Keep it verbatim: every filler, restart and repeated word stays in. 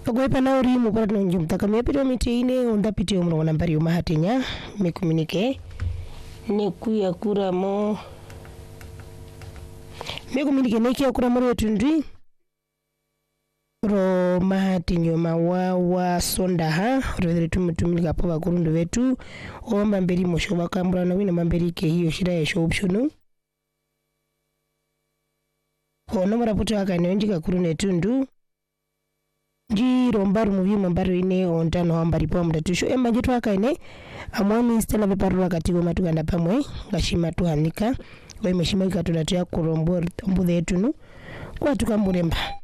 Pagwepa na uri mu parat nonjum takamia pito miti ine onda piti umro nambari umahatinya me komunike ne kuya kura mo me komunike ne kia kura mo tundri ro mahatinyo mawawa sonda ha ro tumutumilika po bakurundu vetu omba mberi mosho bakambura na wina mamberi ke hiyo shida ya show optionu ono maraputo akane njika kurune tundu ji rombaru muvi mambaru ine ontano hambari po mdatusho emba jitu akane amwami stela beparu wakatigo matuganda pamwe ngashima tuhanika wa imeshima ikatulatu ya kurombo mbudhe etunu kwa tukamburemba